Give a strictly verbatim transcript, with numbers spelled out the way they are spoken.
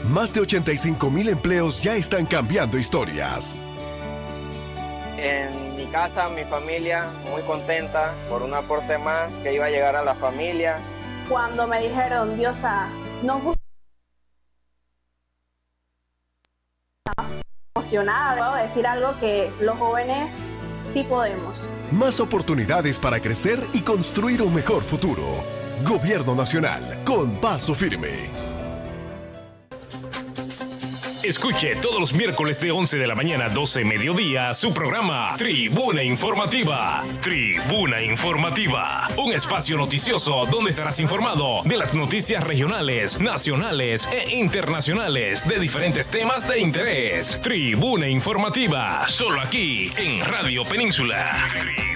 Más de ochenta y cinco mil empleos ya están cambiando historias. En mi casa, mi familia, muy contenta por un aporte más que iba a llegar a la familia. Cuando me dijeron, Diosa, nos gusta, emocionada, puedo decir algo que los jóvenes sí podemos. Más oportunidades para crecer y construir un mejor futuro. Gobierno Nacional, con paso firme. Escuche todos los miércoles de once de la mañana a doce mediodía su programa Tribuna Informativa. Tribuna Informativa, un espacio noticioso donde estarás informado de las noticias regionales, nacionales e internacionales de diferentes temas de interés. Tribuna Informativa, solo aquí en Radio Península.